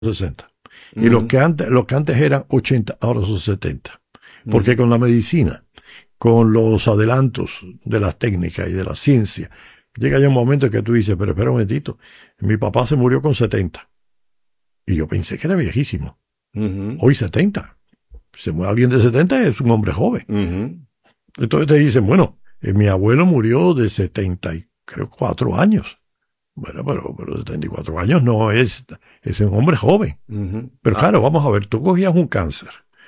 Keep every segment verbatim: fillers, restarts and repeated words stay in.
sesenta. Y Ujú. los que antes, los que antes eran ochenta, ahora son setenta. Porque con la medicina, con los adelantos de las técnicas y de la ciencia, llega ya un momento en que tú dices, pero espera un momentito, mi papá se murió con setenta. Y yo pensé que era viejísimo. Ujú. Hoy setenta. Se muere alguien de setenta, es un hombre joven. Ujú. Entonces te dicen, bueno, eh, mi abuelo murió de setenta y creo cuatro años. Bueno, pero, pero setenta y cuatro años no es, es un hombre joven. Ujú. Pero Ah. claro, vamos a ver, tú cogías un cáncer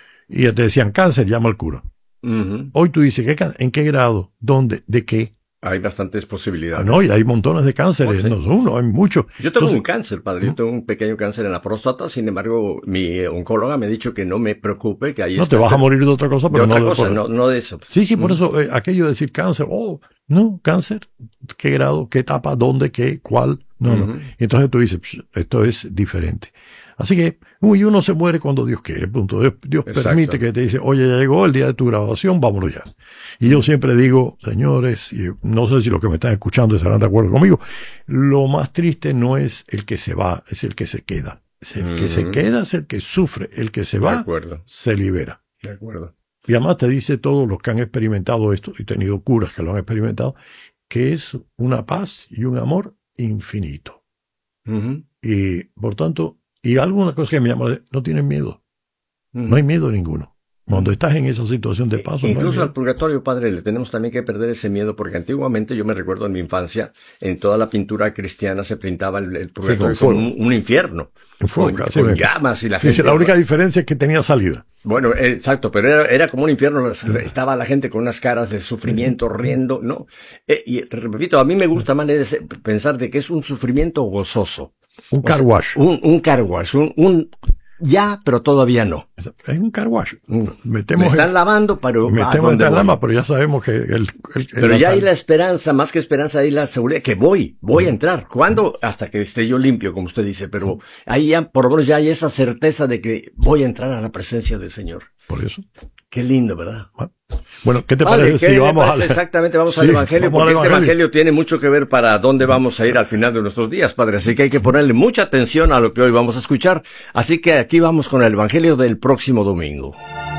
y te decían cáncer, llama al cura. Ujú. Hoy tú dices, ¿qué, can- ¿en qué grado? ¿Dónde? ¿De qué? Hay bastantes Ah, posibilidades. no, y hay montones de cánceres, Oh, sí. no es uno, hay muchos. Yo tengo Entonces, un cáncer, padre. Yo tengo un pequeño cáncer en la próstata. Sin embargo, mi oncóloga me ha dicho que no me preocupe, que ahí no está. te vas a morir de otra cosa, De pero otra no de cosa, por- no, no de eso. Sí, sí, por Mm. eso eh, aquello de decir cáncer, oh, no, cáncer, ¿qué grado, qué etapa, dónde, qué, cuál? No, Ujú. no. Y entonces tú dices, "Psh, esto es diferente". Así que, uy, uno se muere cuando Dios quiere, punto. Dios, Dios Exacto. permite que te dice, oye, ya llegó el día de tu graduación, vámonos ya. Y yo siempre digo, señores, y no sé si los que me están escuchando estarán de acuerdo conmigo, lo más triste no es el que se va, es el que se queda. Es el que se Ujú. queda, es el que sufre, el que se De va, acuerdo, se libera. de acuerdo. Y además te dice todos los que han experimentado esto, y tenido curas que lo han experimentado, que es una paz y un amor infinito. Ujú. Y por tanto, y alguna cosa que me llama, no tienen miedo, Ujú. no hay miedo ninguno. Cuando Ujú. estás en esa situación de paso, no hay Incluso miedo. al purgatorio, padre, le tenemos también que perder ese miedo, porque antiguamente yo me recuerdo en mi infancia, en toda la pintura cristiana se pintaba el, el purgatorio con como fuego. un, un infierno, En fuego, con, así con mismo. llamas y la Sí, gente. sí, la única diferencia es que tenía salida. Bueno, eh, exacto, pero era, era como un infierno, estaba la gente con unas caras de sufrimiento, riendo, ¿no? Eh, y repito, a mí me gusta más de ese- pensar de que es un sufrimiento gozoso. Un O sea, car wash. Un, un car wash, un, un ya, pero todavía no. Es un car wash. Mm. Metemos Me están el- lavando, pero ¿a metemos dónde el voy? alma, pero ya sabemos que el, el- el- Pero la ya hay sal- la esperanza, más que esperanza, hay la seguridad que voy, voy a entrar. ¿Cuándo? Hasta que esté yo limpio, como usted dice, pero ahí ya, por lo menos ya hay esa certeza de que voy a entrar a la presencia del Señor. Por eso. Qué lindo, ¿verdad? Bueno, ¿qué te Vale, parece ¿qué si le vamos parece al exactamente? Vamos Sí, al Evangelio, vamos al porque este Evangelio. Evangelio tiene mucho que ver para dónde vamos a ir al final de nuestros días, Padre. Así que hay que ponerle mucha atención a lo que hoy vamos a escuchar. Así que aquí vamos con el Evangelio del próximo domingo.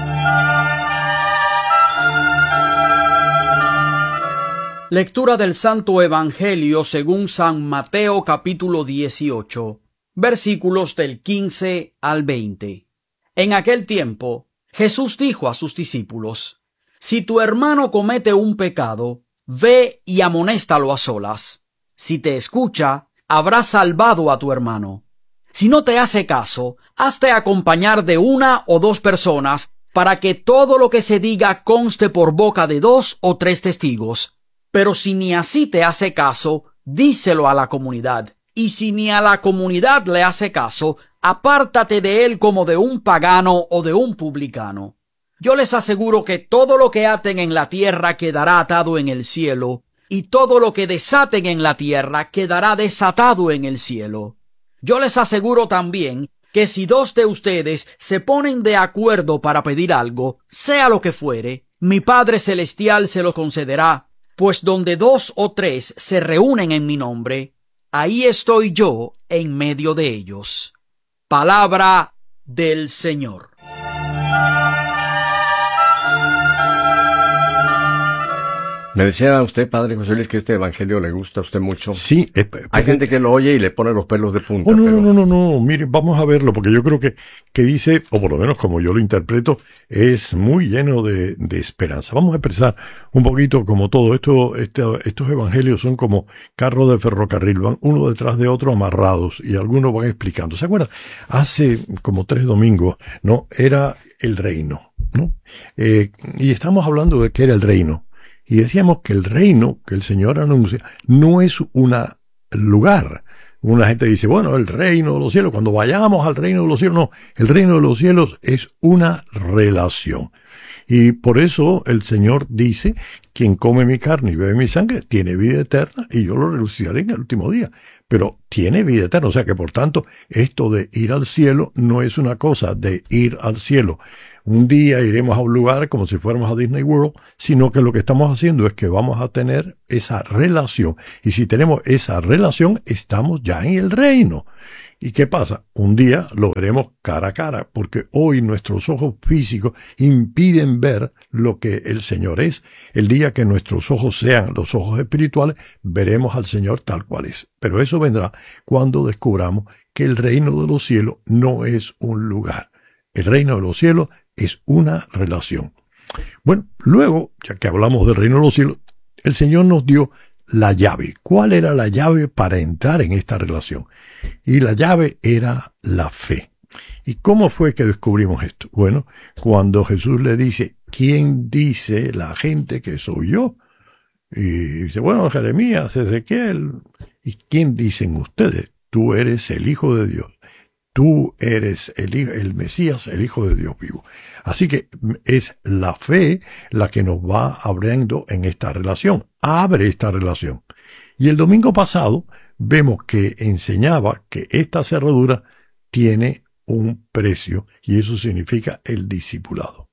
Lectura del Santo Evangelio según San Mateo capítulo dieciocho, versículos del quince al veinte. En aquel tiempo, Jesús dijo a sus discípulos, si tu hermano comete un pecado, ve y amonéstalo a solas. Si te escucha, habrás salvado a tu hermano. Si no te hace caso, hazte acompañar de una o dos personas para que todo lo que se diga conste por boca de dos o tres testigos. Pero si ni así te hace caso, díselo a la comunidad. Y si ni a la comunidad le hace caso, apártate de él como de un pagano o de un publicano. Yo les aseguro que todo lo que aten en la tierra quedará atado en el cielo, y todo lo que desaten en la tierra quedará desatado en el cielo. Yo les aseguro también que si dos de ustedes se ponen de acuerdo para pedir algo, sea lo que fuere, mi Padre Celestial se lo concederá. Pues donde dos o tres se reúnen en mi nombre, ahí estoy yo en medio de ellos. Palabra del Señor. Me decía usted, Padre José Luis, que este Evangelio le gusta a usted mucho. Sí, eh, Hay porque- gente que lo oye y le pone los pelos de punta. Oh, no, pero... no, no, no, no, mire, vamos a verlo, porque yo creo que, que dice, o por lo menos como yo lo interpreto, es muy lleno de, de esperanza. Vamos a expresar un poquito como todo esto, este, estos evangelios son como carros de ferrocarril, van uno detrás de otro amarrados, y algunos van explicando. ¿Se acuerdan? Hace como tres domingos, ¿no? Era el reino, ¿no? Eh, y estamos hablando de qué era el reino. Y decíamos que el reino que el Señor anuncia no es un lugar. Una gente dice, bueno, el reino de los cielos, cuando vayamos al reino de los cielos, no, el reino de los cielos es una relación. Y por eso el Señor dice, quien come mi carne y bebe mi sangre tiene vida eterna y yo lo resucitaré en el último día. Pero tiene vida eterna, o sea que por tanto esto de ir al cielo no es una cosa de ir al cielo un día iremos a un lugar como si fuéramos a Disney World, sino que lo que estamos haciendo es que vamos a tener esa relación. Y si tenemos esa relación, estamos ya en el reino. ¿Y qué pasa? Un día lo veremos cara a cara, porque hoy nuestros ojos físicos impiden ver lo que el Señor es. El día que nuestros ojos sean los ojos espirituales, veremos al Señor tal cual es. Pero eso vendrá cuando descubramos que el reino de los cielos no es un lugar. El reino de los cielos es una relación. Bueno, luego, ya que hablamos del reino de los cielos, el Señor nos dio la llave. ¿Cuál era la llave para entrar en esta relación? Y la llave era la fe. ¿Y cómo fue que descubrimos esto? Bueno, cuando Jesús le dice, ¿quién dice la gente que soy yo? Y dice, bueno, Jeremías, Ezequiel. ¿Y quién dicen ustedes? Tú eres el Hijo de Dios. Tú eres el, el Mesías, el Hijo de Dios vivo. Así que es la fe la que nos va abriendo en esta relación. Abre esta relación. Y el domingo pasado vemos que enseñaba que esta cerradura tiene un precio y eso significa el discipulado.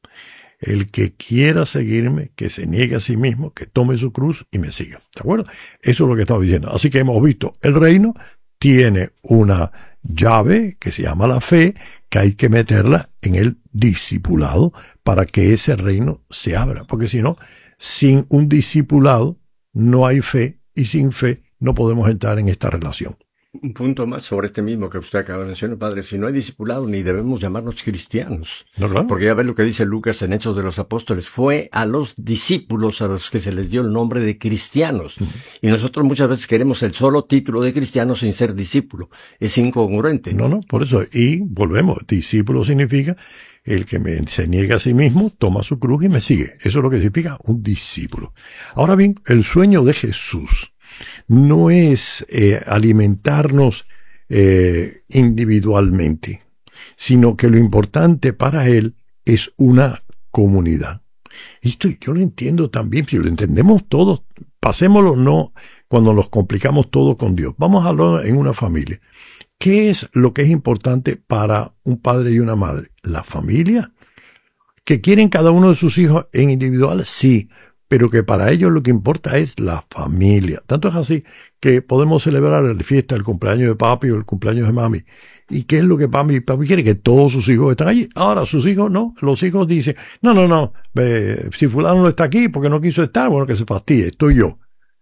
El que quiera seguirme, que se niegue a sí mismo, que tome su cruz y me siga. ¿De acuerdo? Eso es lo que estaba diciendo. Así que hemos visto el reino tiene una llave que se llama la fe, que hay que meterla en el discipulado para que ese reino se abra. Porque si no, sin un discipulado no hay fe y sin fe no podemos entrar en esta relación. Un punto más sobre este mismo que usted acaba de mencionar, padre. Si no hay discipulado, ni debemos llamarnos cristianos. No, claro. Porque ya ves lo que dice Lucas en Hechos de los Apóstoles. Fue a los discípulos a los que se les dio el nombre de cristianos. Uh-huh. Y nosotros muchas veces queremos el solo título de cristiano sin ser discípulo. Es incongruente. No, no, por eso. Y volvemos. Discípulo significa el que me, se niega a sí mismo, toma su cruz y me sigue. Eso es lo que significa un discípulo. Ahora bien, el sueño de Jesús no es eh, alimentarnos eh, individualmente, sino que lo importante para él es una comunidad. Esto yo lo entiendo también, si lo entendemos todos, pasémoslo no cuando nos complicamos todo con Dios. Vamos a hablar en una familia. ¿Qué es lo que es importante para un padre y una madre? La familia. ¿Que quieren cada uno de sus hijos en individual? Sí. Pero que para ellos lo que importa es la familia. Tanto es así que podemos celebrar la fiesta, el cumpleaños de papi o el cumpleaños de mami. ¿Y qué es lo que papi, papi quiere? Que todos sus hijos estén allí. Ahora, sus hijos no. Los hijos dicen, no, no, no, eh, si fulano no está aquí porque no quiso estar, bueno, que se fastidie, estoy yo.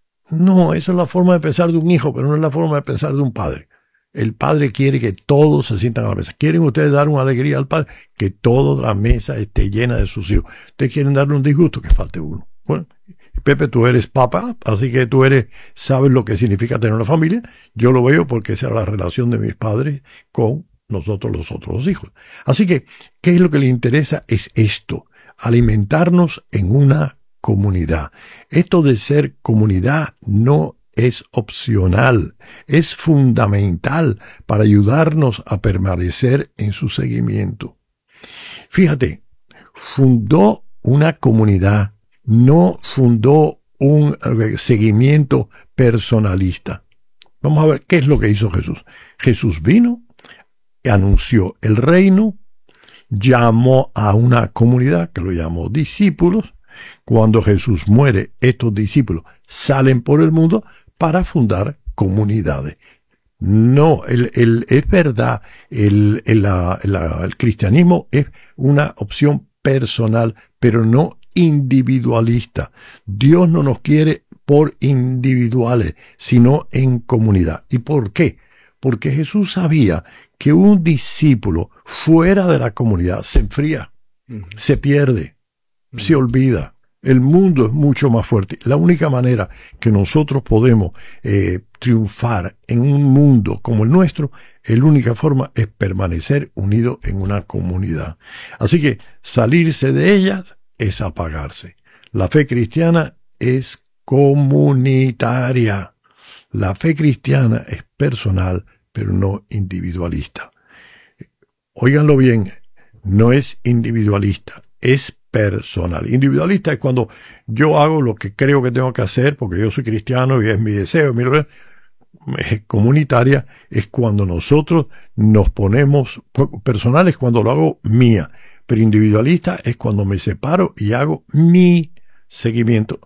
No, esa es la forma de pensar de un hijo, pero no es la forma de pensar de un padre. El padre quiere que todos se sientan a la mesa. ¿Quieren ustedes dar una alegría al padre? Que toda la mesa esté llena de sus hijos. ¿Ustedes quieren darle un disgusto? Que falte uno. Bueno, Pepe, tú eres papá, así que tú eres, sabes lo que significa tener una familia. Yo lo veo porque esa era la relación de mis padres con nosotros los otros hijos. Así que, ¿qué es lo que le interesa? Es esto, alimentarnos en una comunidad. Esto de ser comunidad no es opcional, es fundamental para ayudarnos a permanecer en su seguimiento. Fíjate, fundó una comunidad, no fundó un seguimiento personalista. Vamos a ver qué es lo que hizo Jesús. Jesús vino, anunció el reino, llamó a una comunidad que lo llamó discípulos. Cuando Jesús muere, estos discípulos salen por el mundo para fundar comunidades. No, el, el, es verdad, el, el, la, la, el cristianismo es una opción personal, pero no individualista. Dios no nos quiere por individuales, sino en comunidad. ¿Y por qué? Porque Jesús sabía que un discípulo fuera de la comunidad se enfría, uh-huh. se pierde, uh-huh. se olvida. El mundo es mucho más fuerte. La única manera que nosotros podemos eh, triunfar en un mundo como el nuestro, la única forma es permanecer unidos en una comunidad. Así que salirse de ellas es apagarse. La fe cristiana es comunitaria. La fe cristiana es personal, pero no individualista. Óiganlo bien, no es individualista, es personal. Individualista es cuando yo hago lo que creo que tengo que hacer porque yo soy cristiano y es mi deseo. Mi... Comunitaria es cuando nosotros nos ponemos, personal es cuando lo hago mía, Pero individualista es cuando me separo y hago mi seguimiento.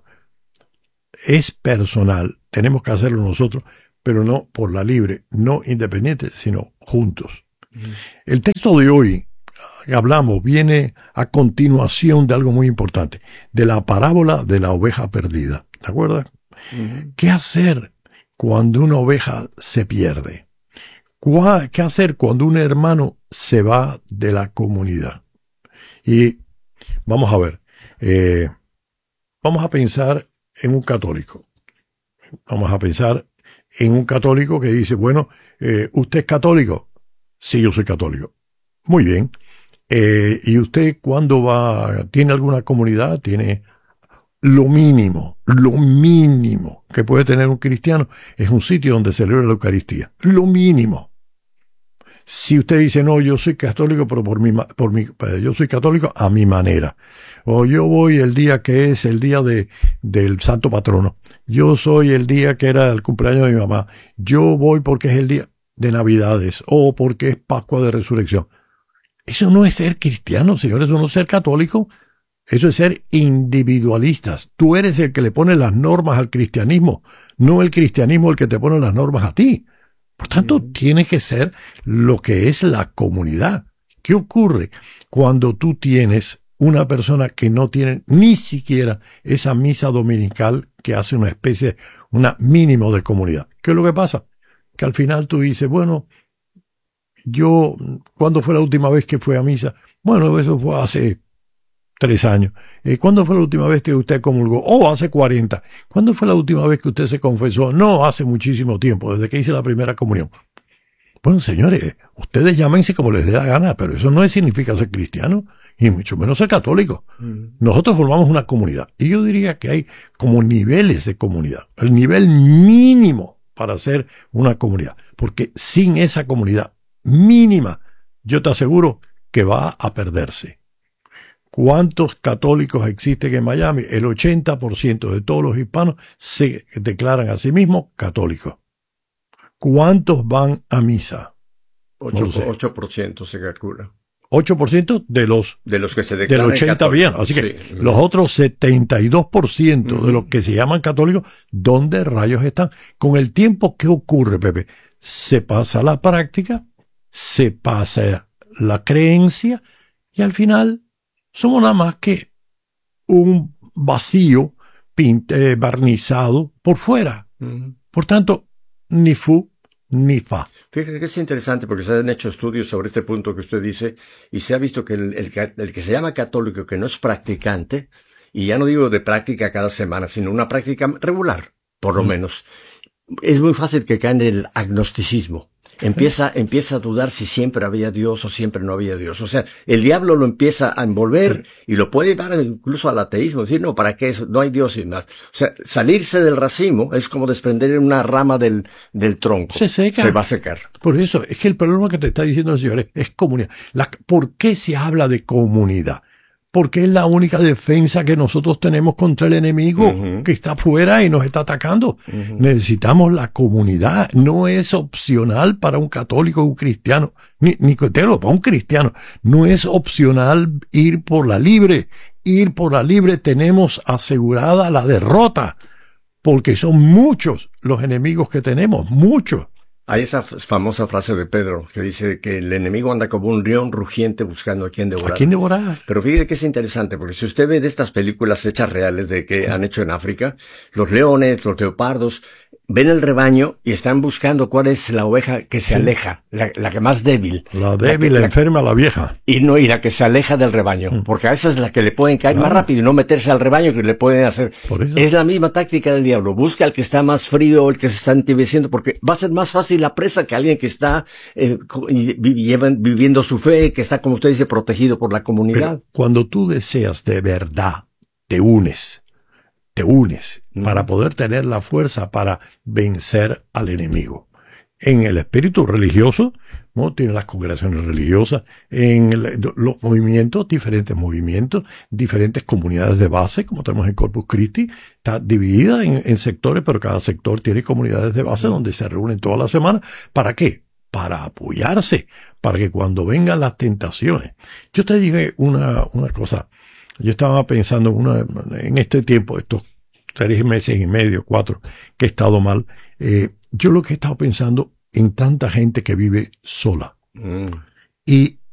Es personal, tenemos que hacerlo nosotros, pero no por la libre, no independiente, sino juntos. Mm. El texto de hoy que hablamos viene a continuación de algo muy importante, de la parábola de la oveja perdida. ¿Te acuerdas? Mm. ¿Qué hacer cuando una oveja se pierde? ¿Qué hacer cuando un hermano se va de la comunidad? Y vamos a ver, eh, vamos a pensar en un católico. Vamos a pensar en un católico que dice, bueno, eh, ¿usted es católico? Sí, yo soy católico. Muy bien. Eh, ¿Y usted cuándo va? ¿Tiene alguna comunidad? ¿Tiene lo mínimo? Lo mínimo que puede tener un cristiano es un sitio donde celebra la Eucaristía. Lo mínimo. Si usted dice, no, yo soy católico, pero por mi, por mi, yo soy católico a mi manera. O yo voy el día que es el día de, del santo patrono. Yo soy el día que era el cumpleaños de mi mamá. Yo voy porque es el día de Navidades o porque es Pascua de Resurrección. Eso no es ser cristiano, señores, eso no es ser católico. Eso es ser individualistas. Tú eres el que le pone las normas al cristianismo, no el cristianismo el que te pone las normas a ti. Por tanto, mm. tiene que ser lo que es la comunidad. ¿Qué ocurre cuando tú tienes una persona que no tiene ni siquiera esa misa dominical que hace una especie, una mínimo de comunidad? ¿Qué es lo que pasa? Que al final tú dices, bueno, yo, ¿cuándo fue la última vez que fue a misa? Bueno, eso fue hace tres años. Eh, ¿Cuándo fue la última vez que usted comulgó? Oh, hace cuarenta. ¿Cuándo fue la última vez que usted se confesó? No, hace muchísimo tiempo, desde que hice la primera comunión. Bueno, señores, ustedes llámense como les dé la gana, pero eso no significa ser cristiano, y mucho menos ser católico. Mm. Nosotros formamos una comunidad, y yo diría que hay como niveles de comunidad. El nivel mínimo para ser una comunidad, porque sin esa comunidad mínima, yo te aseguro que va a perderse. ¿Cuántos católicos existen en Miami? El ochenta por ciento de todos los hispanos se declaran a sí mismos católicos. ¿Cuántos van a misa? ocho por ciento se calcula. ocho por ciento de los, de los que se declaran del ochenta por ciento bien. Así que sí. Los otros setenta y dos por ciento uh-huh. de los que se llaman católicos, ¿dónde rayos están? Con el tiempo, ¿qué ocurre, Pepe? Se pasa la práctica, se pasa la creencia y al final somos nada más que un vacío pinte, barnizado por fuera. Uh-huh. Por tanto, ni fu ni fa. Fíjate que es interesante porque se han hecho estudios sobre este punto que usted dice y se ha visto que el, el, el que se llama católico, que no es practicante, y ya no digo de práctica cada semana, sino una práctica regular, por lo uh-huh. menos, es muy fácil que caiga en el agnosticismo. Empieza, empieza a dudar si siempre había Dios o siempre no había Dios. O sea, el diablo lo empieza a envolver y lo puede llevar incluso al ateísmo. Decir, no, ¿para qué eso? No hay Dios y más. O sea, salirse del racimo es como desprender una rama del, del tronco. Se seca. Se va a secar. Por eso, es que el problema que te está diciendo el señor es, es comunidad. La, ¿Por qué se habla de comunidad? Porque es la única defensa que nosotros tenemos contra el enemigo uh-huh. que está afuera y nos está atacando. Uh-huh. Necesitamos la comunidad. No es opcional para un católico o un cristiano, ni, ni para un cristiano. No es opcional ir por la libre. Ir por la libre tenemos asegurada la derrota, porque son muchos los enemigos que tenemos, muchos. Hay esa famosa frase de Pedro que dice que el enemigo anda como un león rugiente buscando a quien devorar. ¿A quién devorar? Pero fíjate que es interesante, porque si usted ve de estas películas hechas reales de que han hecho en África, los leones, los leopardos, ven el rebaño y están buscando cuál es la oveja que se sí. aleja, la, la que más débil. La débil, la, que, la enferma, la vieja. Y no, y la que se aleja del rebaño, mm. porque a esa es la que le pueden caer claro. más rápido y no meterse al rebaño que le pueden hacer. Es la misma táctica del diablo. Busca al que está más frío, el que se está entibieciendo, porque va a ser más fácil la presa que alguien que está eh, viviendo su fe, que está, como usted dice, protegido por la comunidad. Pero cuando tú deseas de verdad, te unes. Te unes mm. para poder tener la fuerza para vencer al enemigo. En el espíritu religioso, ¿no? Tiene las congregaciones religiosas, en el, los movimientos, diferentes movimientos, diferentes comunidades de base, como tenemos en Corpus Christi, está dividida en, en sectores, pero cada sector tiene comunidades de base mm. donde se reúnen toda la semana. ¿Para qué? para apoyarse, para que cuando vengan las tentaciones. Yo te dije una, una cosa, yo estaba pensando una, en este tiempo, estos tres meses y medio, cuatro, que he estado mal, eh, yo lo que he estado pensando en tanta gente que vive sola. Mm. Y